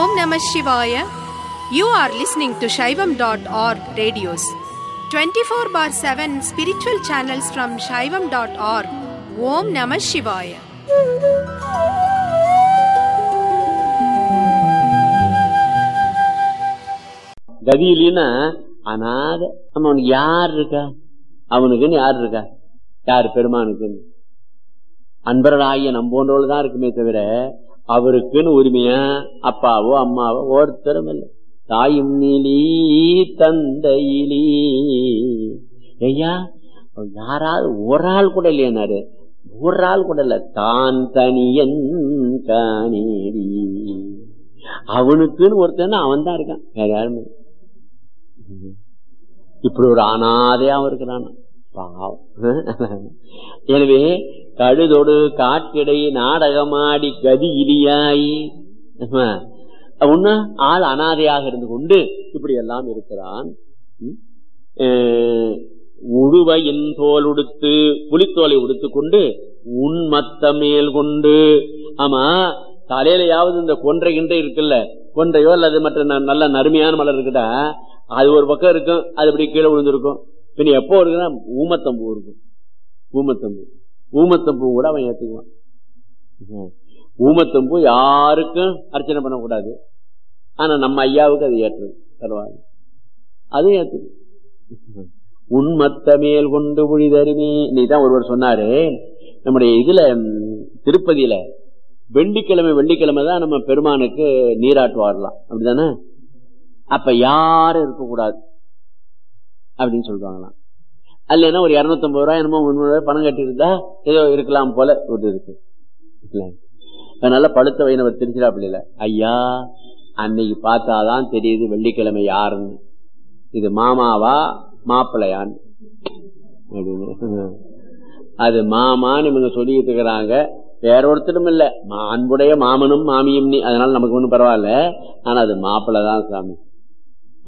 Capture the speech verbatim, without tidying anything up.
Om Namah Shivaya. You are listening to Shaivam dot org radios. twenty-four bar seven spiritual channels from Shaivam dot org. Om Namah Shivaya. கதியிலின்னா அநாத அவனுக்கு யார் இருக்கா? அவனுக்குன்னு யார் இருக்கா? யார்? பெருமானுக்குன்னு அன்பர்களாகிய நம்போன்றோடு தான் இருக்குமே தவிர அவருக்குன்னு உரிமையா அப்பாவோ அம்மாவோ ஒருத்தரும் இல்லை. தாயும் நீலி தந்தையிலி ஐயா யாராவது ஒரு ஆள் கூட இல்லையாரு? ஒரு ஆள் கூட இல்ல. தான் தனியன் காணேடி அவனுக்குன்னு ஒருத்தன் அவன் தான் இருக்கான், வேற யாருமே. இப்படி ஒரு அனாதையாவும் இருக்கிறான் பாவம். எனவே கழுதொடு காட்டிடை நாடகமாடி கதி இலியாய் ஒன்னு ஆள் அனாதையாக இருந்து கொண்டு இப்படி எல்லாம் இருக்கிறான். உழுவையின் தோல் உடுத்து புலித்தோலை உடுத்து கொண்டு உன்மத்த மேல் கொண்டு, ஆமா தலையிலையாவது இந்த கொன்றை கிண்டை இருக்குல்ல, கொன்றையோ அல்லது மற்ற நல்ல நறுமையான மலர் இருக்குதா, அது ஒரு பக்கம் இருக்கும், அது இப்படி கீழே விழுந்திருக்கும். பின்ன எப்போ இருக்குன்னா ஊமத்தம்பூ இருக்கும். ஊமத்தம்பூ ஊமத்தம்பூ கூட அவன் ஏத்துக்குவான். ஊமத்தம்பூ யாருக்கும் அர்ச்சனை பண்ணக்கூடாது, ஆனா நம்ம ஐயாவுக்கு அது ஏற்றுது, பரவாயில்ல, அது ஏற்றுது. உன்மத்த மேல் கொண்டு புழிதருமே. நீதான் ஒருவர் சொன்னாரு நம்முடைய இதுல திருப்பதியில வெள்ளிக்கிழமை வெள்ளிக்கிழமை தான் நம்ம பெருமானுக்கு நீராட்டுவாரலாம், அப்படிதானே? அப்ப யாரும் இருக்கக்கூடாது அப்படின்னு சொல்றாங்களாம். அல்லனா ஒரு இருநூத்தி ஐம்பது ரூபாய் என்னமோ முன்னூறு ரூபாய் பணம் கட்டி இருந்தா ஏதோ இருக்கலாம் போல ஒரு இருக்கு. அதனால பழுத்த வைணவர் திருச்சிராப்பள்ளி இல்ல, ஐயா அன்னைக்கு பார்த்தாதான் தெரியுது வெள்ளிக்கிழமை யாருன்னு, இது மாமாவா மாப்பிள்ளையான்னு அப்படின்னு. அது மாமான்னு இவங்க சொல்லிட்டு இருக்கிறாங்க, வேற ஒருத்தரும் இல்ல, அன்புடைய மாமனும் மாமியும் நீ, அதனால நமக்கு ஒண்ணும் பரவாயில்ல, ஆனா அது மாப்பிள்ளை தான் சாமி.